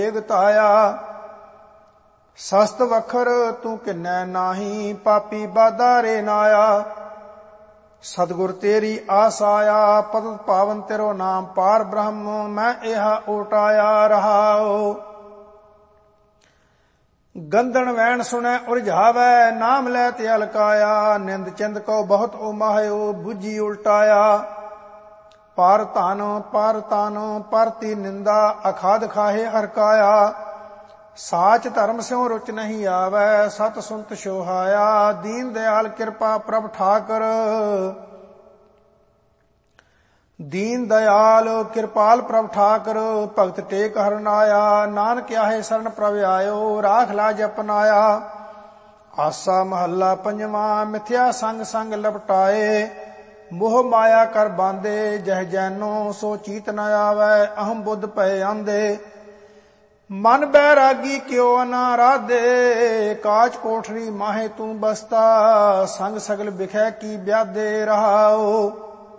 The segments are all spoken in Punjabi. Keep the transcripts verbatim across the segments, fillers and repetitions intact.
ਏਗ ਤਾਇਆ ਸਸਤ ਵਖਰ ਤੂੰ ਕਿੰਨੈ ਨਾਹੀ, ਪਾਪੀ ਬਾਦਾ ਰੇ ਨਾਇਆ। ਸਤਿਗੁਰ ਤੇਰੀ ਆਸ ਆਇਆ, ਪਤਿਤ ਪਾਵਨ ਤੇਰੋ ਨਾਮ ਪਾਰ ਬ੍ਰਹਮ, ਮੈਂ ਇਹਾ ਓਟਾਇਆ ਰਹਾਉ। ਗੰਧਨ ਵੈਣ ਸੁਣੈ ਉਰਝਾਵੈ, ਨਾਮ ਲੈ ਤੇ ਅਲਕਾਇਆ। ਨਿੰਦ ਚਿੰਦ ਕੋ ਬਹੁਤ ਉਮਾਹਿਓ, ਬੁੱਝੀ ਉਲਟਾਇਆ। ਪਰ ਧਨ ਪਰ ਤਨ ਪਰਤੀ ਨਿੰਦਾ, ਅਖਾਦ ਖਾਹੇ ਹਰਕਾਇਆ। ਸਾਚ ਧਰਮ ਸਿਉ ਰੁਚ ਨਹੀਂ ਆਵੈ, ਸਤ ਸੁਨਤ ਸੋਹਾਇਆ। ਦੀਨ ਦਿਆਲ ਕਿਰਪਾ ਪ੍ਰਭ ਠਾਕਰ, ਦੀਨ ਦਿਆਲ ਕਿਰਪਾਲ ਪ੍ਰਭ ਠਾਕਰ। ਭਗਤ ਟੇਕ ਹਰਨਾਇਆ, ਨਾਨਕ ਆਹੇ ਸਰਨ ਪ੍ਰਭ ਆਇਓ। ਰਾਖ ਲਾਜ ਅਪਨਾਇਆ। ਆਸਾ ਮਹੱਲਾ ਪੰਜਵਾਂ। ਮਿਥਿਆ ਸੰਗ ਸੰਗ ਲਪਟਾਏ, ਮੋਹ ਮਾਇਆ ਕਰ ਬਾਂਦੇ। ਜਹ ਜੈਨੋ ਸੋ ਚੀਤ ਨ ਆਵੈ, ਅਹੰ ਬੁੱਧ ਭਏ ਆਂਦੇ। ਮਨ ਬੈਰਾਗੀ ਕਿਉ ਨਾ ਰਾਧੇ, ਕਾਚ ਕੋਠਰੀ ਮਾਹੇ ਤੂੰ ਬਸਤਾ। ਸੰਗ ਸਗਲ ਬਿਖੈ ਕੀ ਬਿਆਦੇ ਰਹਾਉ।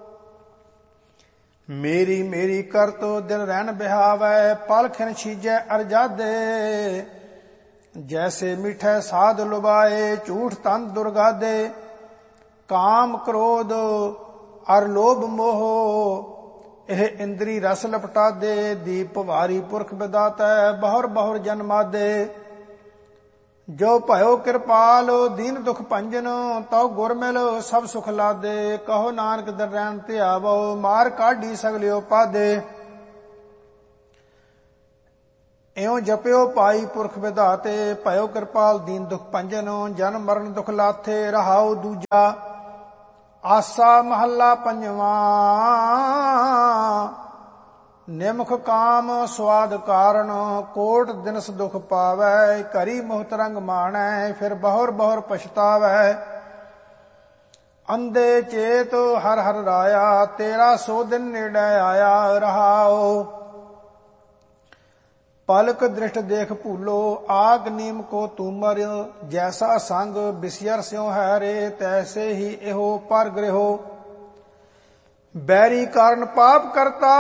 ਮੇਰੀ ਮੇਰੀ ਕਰਤੋ ਦਿਲ ਰਹਿਣ ਬਿਹਾਵੈ, ਪਲ ਖਿਨ ਛੀਜੈ ਅਰਜਾਦੇ। ਜੈਸੇ ਮਿਠੈ ਸਾਧ ਲੁਬਾਏ, ਝੂਠ ਤਨ ਦੁਰਗਾਦੇ। ਕਾਮ ਕ੍ਰੋਧ ਅਰ ਲੋਭ ਮੋਹ, ਇਹ ਇੰਦਰੀ ਰਸ ਲਪਟਾਦੇ। ਦੀਪ ਵਾਰੀ ਪੁਰਖ ਬਿਦਾਤੈ, ਬਹੁਰ ਬਹੁਰ ਜਨਮਾਦੇ। ਜੋ ਭਇਓ ਕਿਰਪਾਲ ਦੀਨ ਦੁਖ ਭੰਜਨ, ਤਉ ਗੁਰ ਮਿਲ ਸਭ ਸੁਖ ਲਾਦੇ। ਕਹੋ ਨਾਨਕ ਦਰ ਰਹਿਣ ਧਿਆਵੋ, ਮਾਰ ਕਾਢੀ ਸਗਲਿਓ ਪਾਦੇ। ਇਉ ਜਪਿਓ ਭਾਈ ਪੁਰਖ ਵਿਧਾਤੇ, ਭਇਓ ਕਿਰਪਾਲ ਦੀਨ ਦੁਖ ਭੰਜਨ। ਜਨਮ ਮਰਨ ਦੁਖ ਲਾਥੇ, ਰਹਾਉ ਦੂਜਾ। ਆਸਾ ਮਹੱਲਾ ਪੰਜਵਾਂ। ਨਿਮਖ ਕਾਮ ਸਵਾਦ ਕਾਰਨ, ਕੋਟ ਦਿਨਸ ਦੁਖ ਪਾਵੈ। ਘਰੀ ਮੁਹਤ ਰੰਗ ਮਾਣੈ, ਫਿਰ ਬਹੁਰ ਬਹੁਰ ਪਛਤਾਵੈ। ਅੰਧੇ ਚੇਤ ਹਰ ਹਰ ਰਾਇਆ, ਤੇਰਾ ਸੋ ਦਿਨ ਨੇੜੇ ਆਇਆ ਰਹਾਉ। ਪਲਕ ਦ੍ਰਿਸ਼ਟ ਦੇਖ ਭੂਲੋ, ਆਗ ਨੀਮ ਕੋ ਤੂਮਰ। ਜੈਸਾ ਸੰਗ ਬਿਸਿਅਰ ਸਿਉ ਹੈ ਰੇ, ਤੈਸੇ ਹੀ ਇਹੋ ਪਰ ਗ੍ਰਹਿਓ। ਬੈਰੀ ਕਾਰਨ ਪਾਪ ਕਰਤਾ,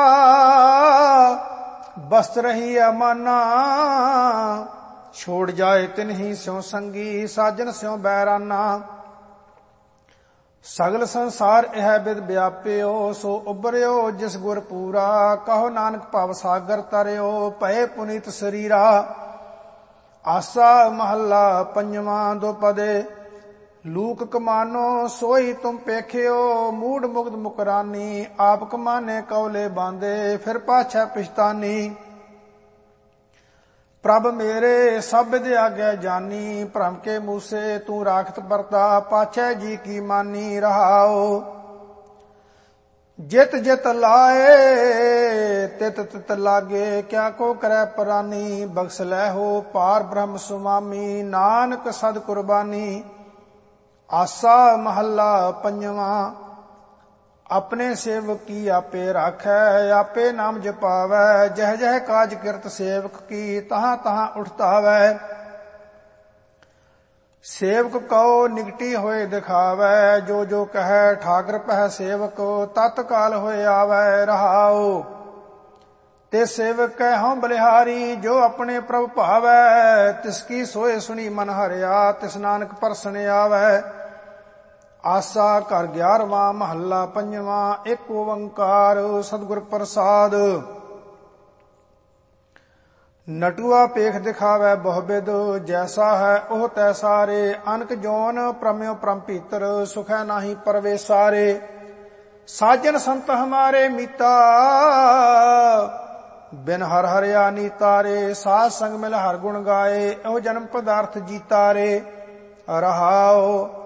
ਬਸਤ ਰਹੀ ਅਮਾਨਾ। ਛੋੜ ਜਾਏ ਤਿਨਹੀ ਸਿਉ ਸੰਗੀ, ਸਾਜਨ ਸਿਉ ਬੈਰਾਨਾ। ਸਗਲ ਸੰਸਾਰ ਇਹ ਬਿਦ ਵਿਆਪਿਓ, ਸੋ ਉਬਰਿਓ ਜਿਸ ਗੁਰ ਪੂਰਾ। ਕਹੋ ਨਾਨਕ ਭਵ ਸਾਗਰ ਤਰਿਓ, ਭਏ ਪੁਨੀਤ ਸਰੀਰਾ। ਆਸਾ ਮਹੱਲਾ ਪੰਜਵਾਂ। ਦੋ ਪਦੇ। ਲੂਕ ਕਮਾਨੋ ਸੋਈ ਤੁਮ ਪੇਖਿਓ, ਮੂੜ ਮੁਗਧ ਮੁਕਰਾਨੀ। ਆਪ ਕਮਾਨੇ ਕੌਲੇ ਬਾਂਦੇ, ਫਿਰ ਪਾਛੈ ਪਛਤਾਨੀ। ਪ੍ਰਭ ਮੇਰੇ ਸਭ ਵਿਦ ਆਗੈ ਜਾਨੀ, ਭ੍ਰਮ ਕੇ ਮੂਸੇ ਤੂੰ ਰਾਖਤ ਪਰਤਾ। ਪਾਛੈ ਜੀ ਕੀ ਮਾਨੀ ਰਹਾਉ। ਜਿਤ ਜਿਤ ਲਾਏ ਤਿਤ ਤਿਤ ਲਾਗੇ, ਕਿਆ ਕੋ ਕਰੈ ਪਰਾਨੀ। ਬਖਸ਼ ਲੈ ਹੋ ਪਾਰ ਬ੍ਰਹਮ ਸੁਮਾਮੀ, ਨਾਨਕ ਸਦ ਕੁਰਬਾਨੀ। ਆਸਾ ਮਹੱਲਾ ਪੰਜਵਾਂ। ਆਪਣੇ ਸੇਵਕ ਕੀ ਆਪੇ ਰਾਖੈ, ਆਪੇ ਨਾਮ ਜਪਾਵੈ। ਜਹ ਜਹ ਕਾਜ ਕਿਰਤ ਸੇਵਕ ਕੀ, ਤਹਾਂ ਤਹਾਂ ਉਠਤਾਵੈ। ਸੇਵਕ ਕਉ ਨਿਗਟੀ ਹੋਏ ਦਿਖਾਵੈ, ਜੋ ਜੋ ਕਹੈ ਠਾਕਰ ਪਹਿ ਸੇਵਕ। ਤਤਕਾਲ ਹੋਏ ਆਵੈ ਰਹਾਉ। ਤੇ ਸੇਵਕ ਕੈ ਹਉ ਬਲਿਹਾਰੀ, ਜੋ ਆਪਣੇ ਪ੍ਰਭ ਭਾਵੈ। ਤਿਸ ਕੀ ਸੋਏ ਸੁਣੀ ਮਨ ਹਰਿਆ, ਤਿਸ ਨਾਨਕ ਪਰਸਨ ਆਵੈ। ਆਸਾ ਘਰ ਗਿਆਰਵਾਂ। ਮਹੱਲਾ ਪੰਜਵਾਂ। ਇੱਕ ਓੰਕਾਰ ਸਤਿਗੁਰ ਪ੍ਰਸਾਦ। ਨਟੂਆ ਪੇਖ ਦਿਖਾਵੈ ਬਹੁਬਿਦ, ਜੈਸਾ ਹੈ ਉਹ ਤੈਸਾ ਰੇ। ਅਨਕ ਜੋਨ ਪ੍ਰਮਿਓ ਪ੍ਰਮ ਭੀਤਰ, ਸੁਖੈ ਨਾਹੀ ਪਰਵੇਸਾਰੇ। ਸਾਜਨ ਸੰਤ ਹਮਾਰੇ ਮੀਤਾ, ਬਿਨ ਹਰ ਹਰਿਆ ਨੀਤਾ ਰੇ। ਸਾਧ ਸੰਗ ਮਿਲ ਹਰ ਗੁਣ ਗਾਏ, ਇਹੋ ਜਨਮ ਪਦਾਰਥ ਜੀਤਾ ਰੇ ਰਹਾਉ।